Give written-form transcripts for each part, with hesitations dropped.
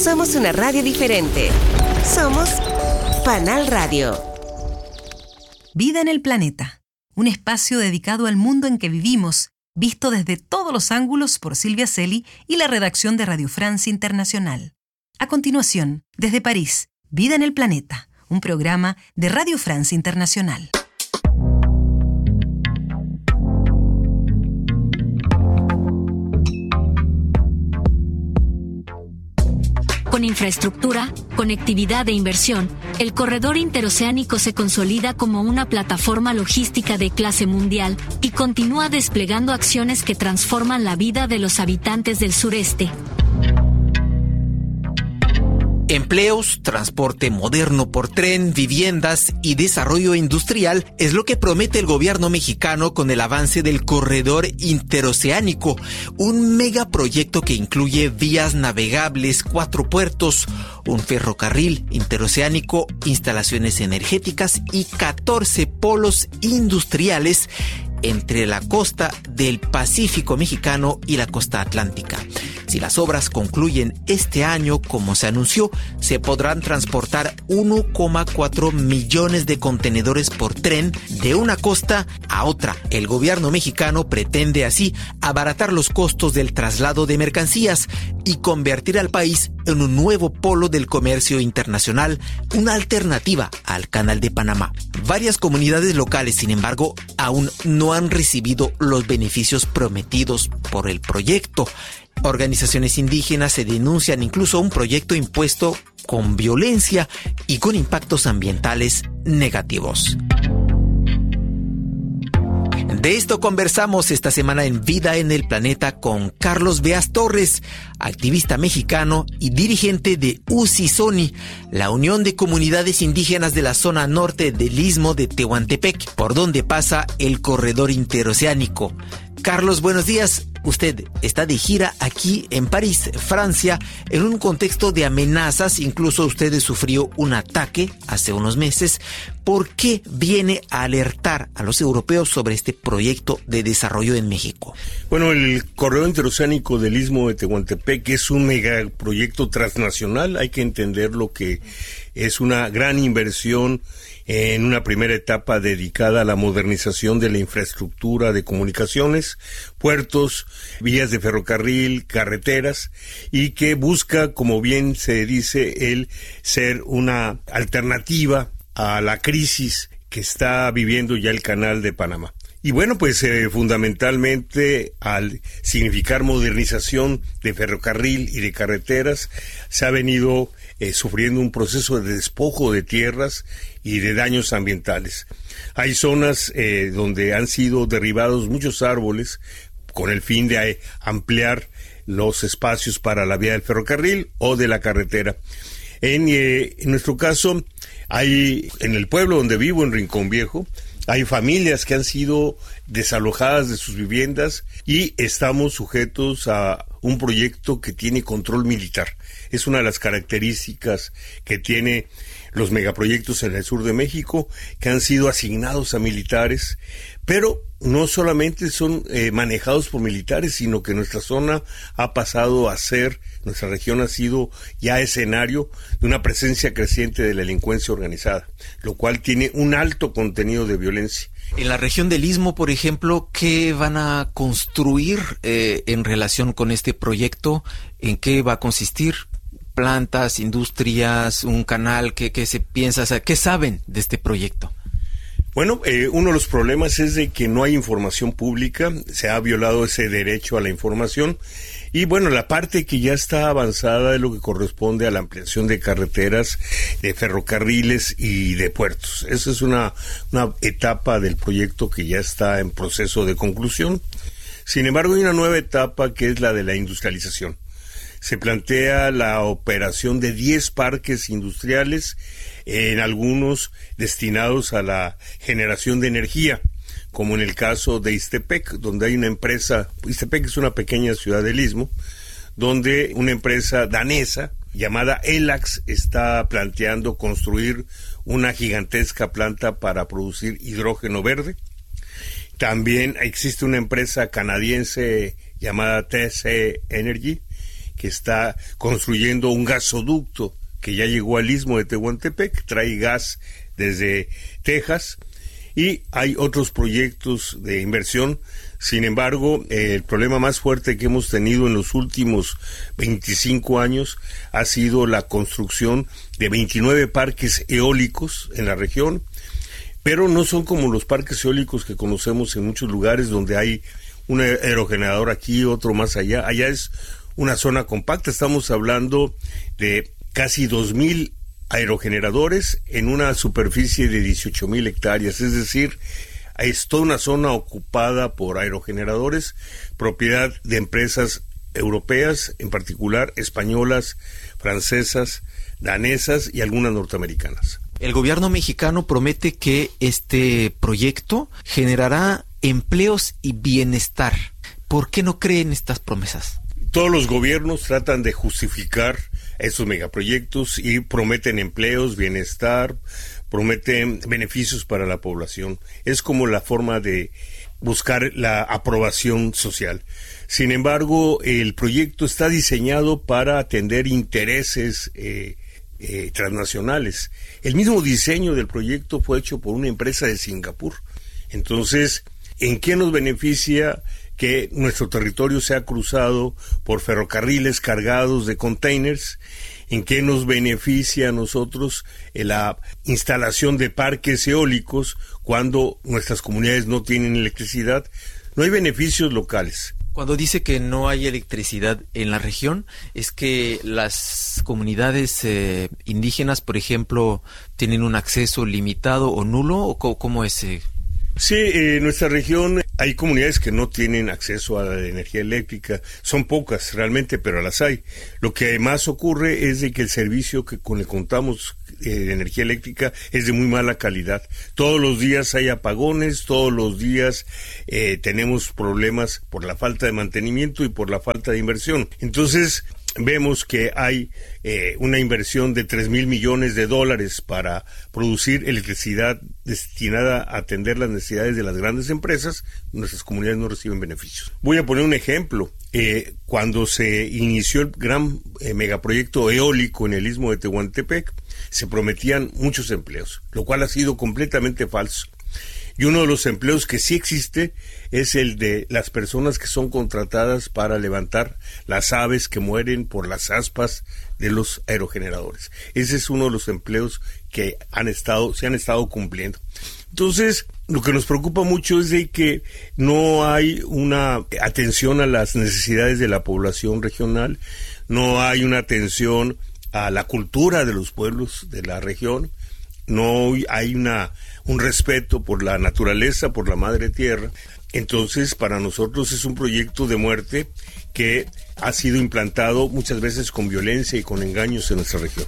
Somos una radio diferente. Somos Panal Radio. Vida en el planeta. Un espacio dedicado al mundo en que vivimos, visto desde todos los ángulos por Silvia Celi y la redacción de Radio France Internacional. A continuación, desde París, Vida en el planeta, un programa de Radio France Internacional. Con infraestructura, conectividad e inversión, el corredor interoceánico se consolida como una plataforma logística de clase mundial y continúa desplegando acciones que transforman la vida de los habitantes del sureste. Empleos, transporte moderno por tren, viviendas y desarrollo industrial es lo que promete el gobierno mexicano con el avance del corredor interoceánico, un megaproyecto que incluye vías navegables, 4 puertos, un ferrocarril interoceánico, instalaciones energéticas y 14 polos industriales entre la costa del Pacífico mexicano y la costa atlántica. Si las obras concluyen este año, como se anunció, se podrán transportar 1,4 millones de contenedores por tren de una costa a otra. El gobierno mexicano pretende así abaratar los costos del traslado de mercancías y convertir al país en un nuevo polo del comercio internacional, una alternativa al Canal de Panamá. Varias comunidades locales, sin embargo, aún no han recibido los beneficios prometidos por el proyecto. Organizaciones indígenas se denuncian incluso un proyecto impuesto con violencia y con impactos ambientales negativos. De esto conversamos esta semana en Vida en el Planeta con Carlos Beas Torres, activista mexicano y dirigente de UCISONI, la Unión de Comunidades Indígenas de la zona norte del Istmo de Tehuantepec, por donde pasa el corredor interoceánico. Carlos, buenos días. Usted está de gira aquí en París, Francia, en un contexto de amenazas. Incluso usted sufrió un ataque hace unos meses. ¿Por qué viene a alertar a los europeos sobre este proyecto de desarrollo en México? Bueno, el corredor interoceánico del Istmo de Tehuantepec es un megaproyecto transnacional. Hay que entender lo que es una gran inversión en una primera etapa dedicada a la modernización de la infraestructura de comunicaciones, puertos, vías de ferrocarril, carreteras, y que busca, como bien se dice, el ser una alternativa a la crisis que está viviendo ya el Canal de Panamá. Y bueno, pues fundamentalmente al significar modernización de ferrocarril y de carreteras, se ha venido sufriendo un proceso de despojo de tierras y de daños ambientales. Hay zonas donde han sido derribados muchos árboles con el fin de ampliar los espacios para la vía del ferrocarril o de la carretera. En nuestro caso, hay en el pueblo donde vivo, en Rincón Viejo, hay familias que han sido desalojadas de sus viviendas y estamos sujetos a un proyecto que tiene control militar. Es una de las características que tiene los megaproyectos en el sur de México, que han sido asignados a militares, pero no solamente son manejados por militares, sino que nuestra zona ha pasado a ser, nuestra región ha sido ya escenario de una presencia creciente de la delincuencia organizada, lo cual tiene un alto contenido de violencia. En la región del Istmo, por ejemplo, ¿qué van a construir en relación con este proyecto? ¿En qué va a consistir? ¿Plantas, industrias, un canal? ¿Qué se piensa? O sea, ¿qué saben de este proyecto? Bueno, uno de los problemas es de que no hay información pública, se ha violado ese derecho a la información, y bueno, la parte que ya está avanzada es lo que corresponde a la ampliación de carreteras, de ferrocarriles y de puertos. Esa es una etapa del proyecto que ya está en proceso de conclusión. Sin embargo, hay una nueva etapa que es la de la industrialización. Se plantea la operación de 10 parques industriales, en algunos destinados a la generación de energía, como en el caso de Ixtepec, donde hay una empresa. Ixtepec es una pequeña ciudad del Istmo, donde una empresa danesa llamada Elax está planteando construir una gigantesca planta para producir hidrógeno verde. También existe una empresa canadiense llamada TC Energy, que está construyendo un gasoducto que ya llegó al istmo de Tehuantepec, trae gas desde Texas, y hay otros proyectos de inversión. Sin embargo, el problema más fuerte que hemos tenido en los últimos 25 años ha sido la construcción de 29 parques eólicos en la región, pero no son como los parques eólicos que conocemos en muchos lugares donde hay un aerogenerador aquí, otro más allá. Allá es una zona compacta, estamos hablando de casi 2,000 aerogeneradores en una superficie de 18,000 hectáreas, es decir, es toda una zona ocupada por aerogeneradores, propiedad de empresas europeas, en particular españolas, francesas, danesas y algunas norteamericanas. El gobierno mexicano promete que este proyecto generará empleos y bienestar. ¿Por qué no creen estas promesas? Todos los gobiernos tratan de justificar estos megaproyectos y prometen empleos, bienestar, prometen beneficios para la población. Es como la forma de buscar la aprobación social. Sin embargo, el proyecto está diseñado para atender intereses transnacionales. El mismo diseño del proyecto fue hecho por una empresa de Singapur. Entonces, ¿en qué nos beneficia que nuestro territorio sea cruzado por ferrocarriles cargados de containers? ¿En qué nos beneficia a nosotros la instalación de parques eólicos cuando nuestras comunidades no tienen electricidad? No hay beneficios locales. Cuando dice que no hay electricidad en la región, ¿es que las comunidades indígenas, por ejemplo, tienen un acceso limitado o nulo? ¿O cómo es? Sí, en nuestra región hay comunidades que no tienen acceso a la energía eléctrica. Son pocas realmente, pero las hay. Lo que más ocurre es de que el servicio con el que contamos de energía eléctrica es de muy mala calidad. Todos los días hay apagones, todos los días tenemos problemas por la falta de mantenimiento y por la falta de inversión. Entonces, vemos que hay una inversión de $3,000 millones para producir electricidad destinada a atender las necesidades de las grandes empresas. Nuestras comunidades no reciben beneficios. Voy a poner un ejemplo. Cuando se inició el gran megaproyecto eólico en el istmo de Tehuantepec, se prometían muchos empleos, lo cual ha sido completamente falso. Y uno de los empleos que sí existe es el de las personas que son contratadas para levantar las aves que mueren por las aspas de los aerogeneradores. Ese es uno de los empleos que se han estado cumpliendo. Entonces, lo que nos preocupa mucho es de que no hay una atención a las necesidades de la población regional, no hay una atención a la cultura de los pueblos de la región, no hay un respeto por la naturaleza, por la madre tierra. Entonces, para nosotros es un proyecto de muerte que ha sido implantado muchas veces con violencia y con engaños en nuestra región.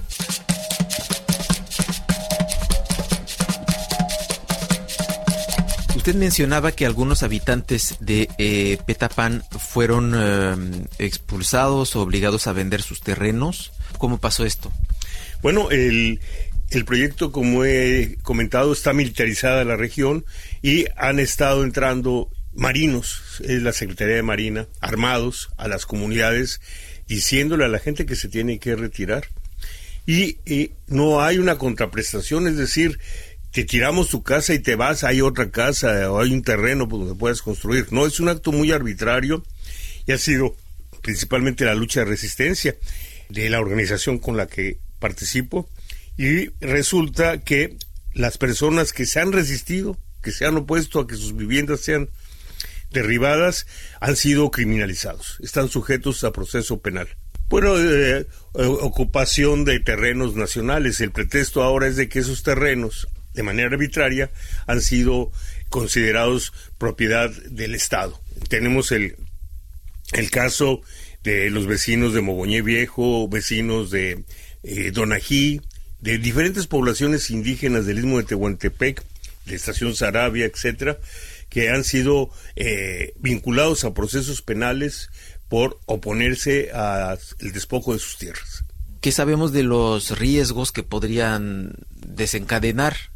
Usted mencionaba que algunos habitantes de Petapán fueron expulsados o obligados a vender sus terrenos. ¿Cómo pasó esto? Bueno, el proyecto, como he comentado, está militarizada la región y han estado entrando marinos, es la Secretaría de Marina, armados a las comunidades, diciéndole a la gente que se tiene que retirar. Y no hay una contraprestación, es decir, te tiramos tu casa y te vas, hay otra casa o hay un terreno donde puedas construir. No, es un acto muy arbitrario y ha sido principalmente la lucha de resistencia de la organización con la que participo. Y resulta que las personas que se han resistido, que se han opuesto a que sus viviendas sean derribadas, han sido criminalizados, están sujetos a proceso penal. Bueno, ocupación de terrenos nacionales, el pretexto ahora es de que esos terrenos, de manera arbitraria, han sido considerados propiedad del Estado. Tenemos el caso de los vecinos de Mogoñé Viejo, vecinos de Donají, de diferentes poblaciones indígenas del istmo de Tehuantepec, de Estación Sarabia, etcétera, que han sido vinculados a procesos penales por oponerse al despojo de sus tierras. ¿Qué sabemos de los riesgos que podrían desencadenar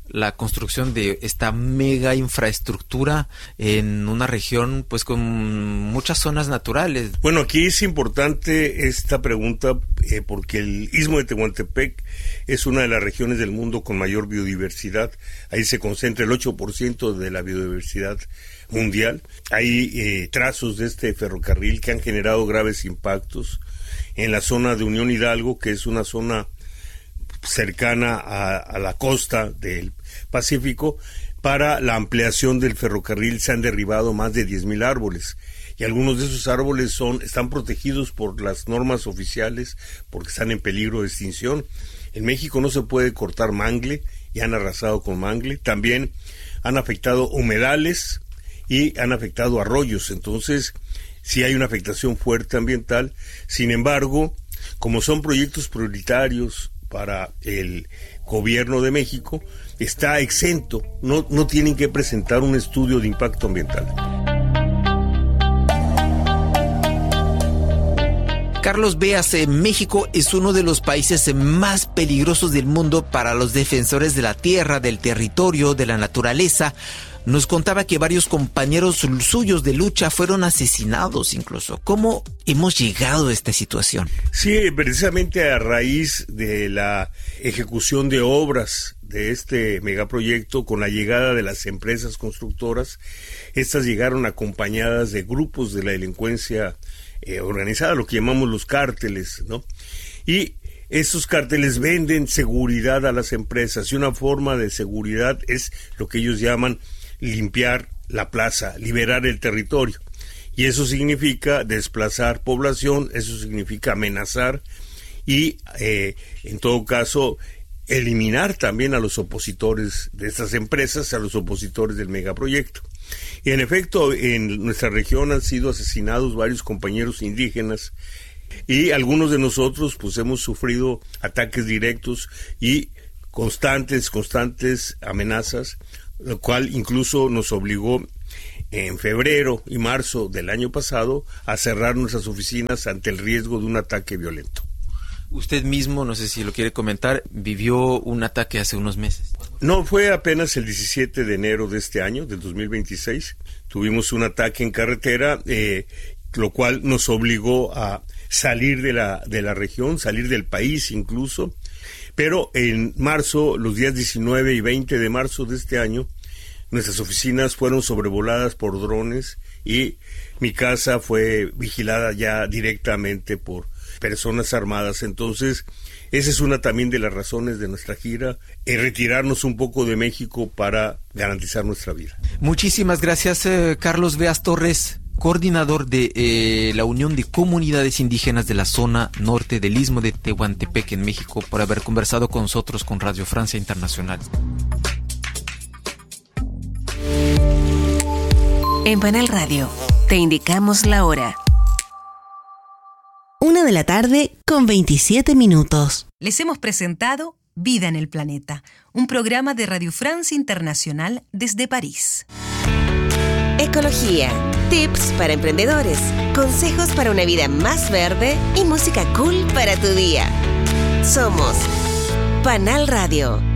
la construcción de esta mega infraestructura en una región pues con muchas zonas naturales? Bueno, aquí es importante esta pregunta porque el Istmo de Tehuantepec es una de las regiones del mundo con mayor biodiversidad. Ahí se concentra el 8% de la biodiversidad mundial. Hay trazos de este ferrocarril que han generado graves impactos en la zona de Unión Hidalgo, que es una zona cercana a la costa del Pacífico. Para la ampliación del ferrocarril se han derribado más de 10,000 árboles y algunos de esos árboles están protegidos por las normas oficiales porque están en peligro de extinción. En México no se puede cortar mangle y han arrasado con mangle. También han afectado humedales y han afectado arroyos. Entonces sí hay una afectación fuerte ambiental. Sin embargo, como son proyectos prioritarios para el gobierno de México, está exento, no tienen que presentar un estudio de impacto ambiental. Carlos Beas, México es uno de los países más peligrosos del mundo para los defensores de la tierra, del territorio, de la naturaleza. Nos contaba que varios compañeros suyos de lucha fueron asesinados incluso. ¿Cómo hemos llegado a esta situación? Sí, precisamente a raíz de la ejecución de obras de este megaproyecto, con la llegada de las empresas constructoras, estas llegaron acompañadas de grupos de la delincuencia organizada, lo que llamamos los cárteles, ¿no? Y estos cárteles venden seguridad a las empresas y una forma de seguridad es lo que ellos llaman limpiar la plaza, liberar el territorio. Y eso significa desplazar población, eso significa amenazar y, en todo caso, eliminar también a los opositores de estas empresas, a los opositores del megaproyecto. Y en efecto, en nuestra región han sido asesinados varios compañeros indígenas y algunos de nosotros pues hemos sufrido ataques directos y constantes amenazas, lo cual incluso nos obligó en febrero y marzo del año pasado a cerrar nuestras oficinas ante el riesgo de un ataque violento. Usted mismo, no sé si lo quiere comentar, vivió un ataque hace unos meses. No, fue apenas el 17 de enero de este año, del 2026. Tuvimos un ataque en carretera, lo cual nos obligó a salir de la región, salir del país incluso. Pero en marzo, los días 19 y 20 de marzo de este año, nuestras oficinas fueron sobrevoladas por drones y mi casa fue vigilada ya directamente por personas armadas. Entonces, esa es una también de las razones de nuestra gira, retirarnos un poco de México para garantizar nuestra vida. Muchísimas gracias, Carlos Beas Torres, coordinador de la Unión de Comunidades Indígenas de la zona norte del Istmo de Tehuantepec en México, por haber conversado con nosotros con Radio Francia Internacional. En Panal Radio, te indicamos la hora. 1:27 p.m. Les hemos presentado Vida en el Planeta, un programa de Radio Francia Internacional desde París. Ecología, tips para emprendedores, consejos para una vida más verde y música cool para tu día. Somos Panal Radio.